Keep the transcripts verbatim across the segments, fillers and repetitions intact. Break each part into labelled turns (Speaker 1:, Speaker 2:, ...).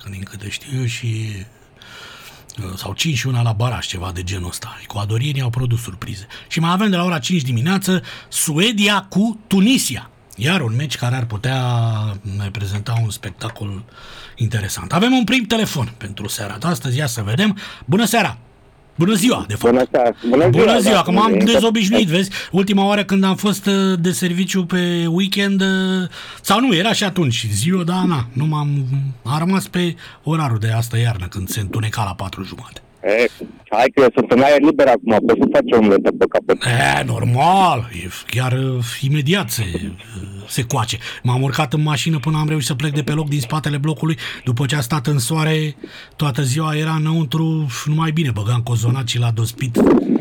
Speaker 1: parcă, din câte știu eu, și sau cinci și una la baraj, ceva de genul ăsta. Ecuadorienii au produs surprize. Și mai avem de la ora cinci dimineață Suedia cu Tunisia. Iar un meci care ar putea reprezenta un spectacol interesant. Avem un prim telefon pentru seara de astăzi. Ia să vedem. Bună seara! Bună ziua, de fapt.
Speaker 2: Bună seara. Bună ziua,
Speaker 1: Bună ziua,
Speaker 2: da,
Speaker 1: că m-am dezobișnuit, vezi? Ultima oară când am fost de serviciu pe weekend, sau nu, era și atunci, ziua, da, na, nu m-am, am rămas pe orarul de asta iarnă, când se întuneca la patru jumate.
Speaker 2: E, hai că eu sunt în aer liber acum, poți să faci o omletă pe capăt.
Speaker 1: E, normal, e, chiar uh, imediat se, uh, se coace. M-am urcat în mașină până am reușit să plec de pe loc din spatele blocului. După ce a stat în soare, toată ziua era înăuntru, numai bine, băgam cozonat și l-a dospit.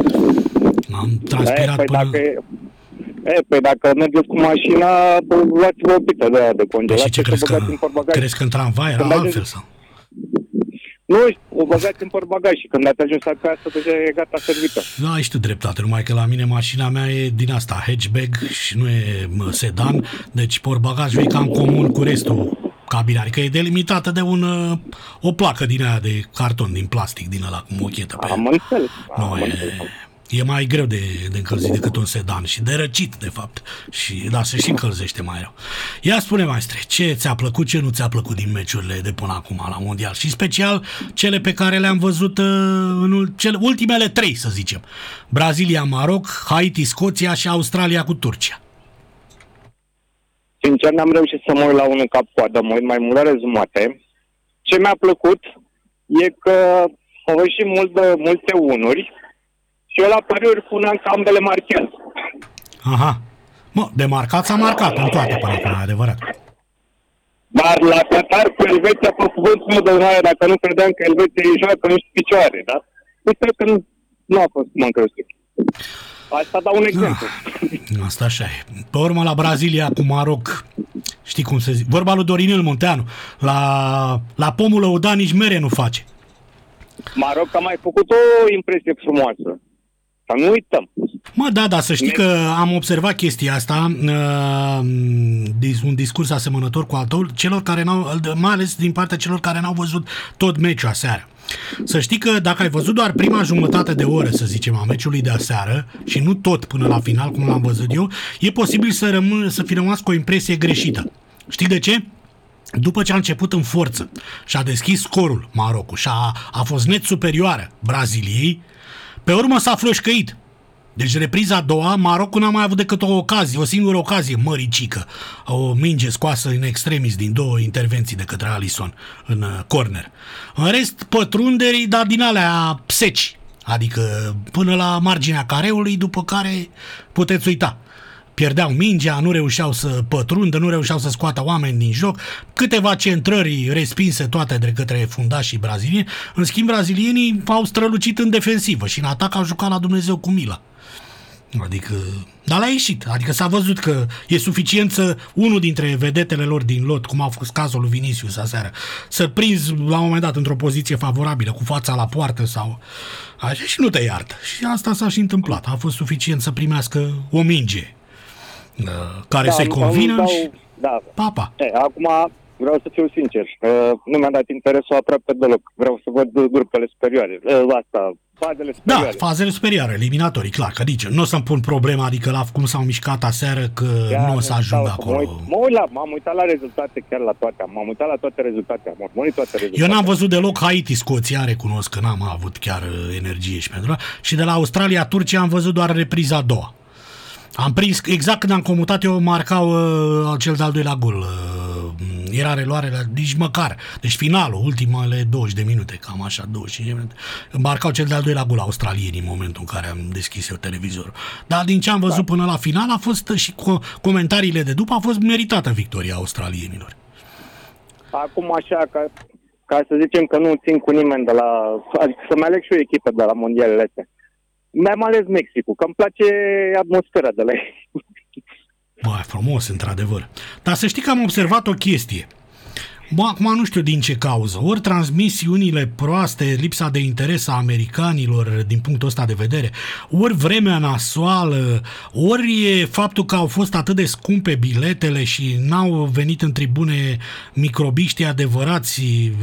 Speaker 1: Am transpirat
Speaker 2: e, păi
Speaker 1: până...
Speaker 2: Dacă, e, păi dacă mergeți cu mașina, luați-vă o pită de, de congelat.
Speaker 1: Păi și ce crezi că, crezi că în tramvai era altfel
Speaker 2: ajungi... sau? Nu, o băgați în portbagaj și când ați ajuns acasă, deja e gata servită.
Speaker 1: Da, ai și tu dreptate, numai că la mine mașina mea e din asta, hatchback și nu e sedan, deci portbagajul e cam comun cu restul cabinei, adică e delimitată de un, o placă din aia de carton, din plastic, din ăla cu mochetă pe ea.
Speaker 2: Am înțeles.
Speaker 1: Nu,
Speaker 2: am
Speaker 1: e,
Speaker 2: înțeles.
Speaker 1: e mai greu de, de încălzit decât un sedan și de răcit, de fapt. Și da, se și încălzește mai rău. Ia spune, maestre, ce ți-a plăcut, ce nu ți-a plăcut din meciurile de până acum la Mondial? Și special cele pe care le-am văzut în cele, ultimele trei, să zicem. Brazilia, Maroc, Haiti, Scoția și Australia cu Turcia.
Speaker 2: Sincer, n-am reușit să mă uit la unul cap-coadă, mă uit mai mult la rezumate. Ce mi-a plăcut e că au ieșit mult de, multe unuri și eu la pariuri puneam că ambele marchează.
Speaker 1: Aha. Mă, de marcat s-a marcat în toate până acum, adevărat.
Speaker 2: Dar la Qatar cu Elveția, pe cuvântul meu de onoare, dacă nu credeam că Elveția îi joacă niște picioare, da? Deci cred că nu, nu a fost cum am crezut. Asta dau un exemplu.
Speaker 1: Ah, asta așa e. Pe urmă la Brazilia cu Maroc, știi cum se zice, vorba lui Dorinel Munteanu, la, la pomul lăudat nici mere nu face.
Speaker 2: Maroc a mai făcut o impresie frumoasă. Să nu uităm.
Speaker 1: Mă, da, da, să știi că am observat chestia asta, uh, un discurs asemănător cu al tău, celor care n-au, mai ales din partea celor care n-au văzut tot meciul aseară. Să știi că dacă ai văzut doar prima jumătate de oră, să zicem, a meciului de aseară și nu tot până la final, cum l-am văzut eu, e posibil să, rămân, să fi rămas cu o impresie greșită. Știi de ce? După ce a început în forță și a deschis scorul Marocul și a, a fost net superioară Braziliei, pe urmă s-a flășcăit. Deci repriza a doua, Marocul n-a mai avut decât o ocazie, o singură ocazie măricică. O minge scoasă în extremis din două intervenții de către Alisson în corner. În rest, pătrunderi, dar din alea seci. Adică până la marginea careului, după care puteți uita. Pierdeau mingea, nu reușeau să pătrundă, nu reușeau să scoată oameni din joc, câteva centrări respinse toate de către fundașii brazilieni. În schimb, brazilienii au strălucit în defensivă și în atac au jucat la Dumnezeu cu mila. Adică, dar l-a ieșit, adică s-a văzut că e suficient să unul dintre vedetele lor din lot, cum a fost cazul lui Vinicius aseară, să prinzi la un moment dat într-o poziție favorabilă, cu fața la poartă sau așa și nu te iartă. Și asta s-a și întâmplat, a fost suficient să primească o minge care
Speaker 2: da,
Speaker 1: se convină
Speaker 2: dau,
Speaker 1: și
Speaker 2: da.
Speaker 1: papa.
Speaker 2: E, acum vreau să fiu sincer, nu mi-a dat interesul aproape deloc. Vreau să văd grupele superioare. Asta, fazele superioare.
Speaker 1: Da, fazele superioare, eliminatorii, clar, că adică nu o să-mi pun problema, adică la cum s-au mișcat aseară, că chiar nu o să ajung acolo.
Speaker 2: Mă uit, mă uit la, m-am uitat la rezultate, chiar la toate, m-am uitat la toate rezultatele, am urmărit toate rezultatele.
Speaker 1: Eu n-am văzut deloc Haiti-Scoția, recunosc că n-am avut chiar energie și pentru și de la Australia-Turcia am văzut doar repriza a doua. Am prins, exact când am comutat eu, marcau uh, cel de-al doilea gol. Uh, era reluare, nici măcar. Deci finalul, ultimele douăzeci de minute, cam așa, douăzeci și cinci de minute. Marcau cel de-al doilea gol australienii în momentul în care am deschis eu televizorul. Dar din ce am văzut da. până la final a fost și co- comentariile de după, a fost meritată victoria australienilor.
Speaker 2: Acum așa, ca, ca să zicem că nu țin cu nimeni de la... Adică să-mi aleg și o echipă de la mondialele astea. Mi-am ales Mexicul, că îmi place atmosfera de la ei.
Speaker 1: Bă, frumos, într-adevăr. Dar să știi că am observat o chestie. Bă, acum nu știu din ce cauză. Ori transmisiunile proaste, lipsa de interes a americanilor din punctul ăsta de vedere, ori vremea nasoală, ori e faptul că au fost atât de scumpe biletele și n-au venit în tribune microbiștii adevărați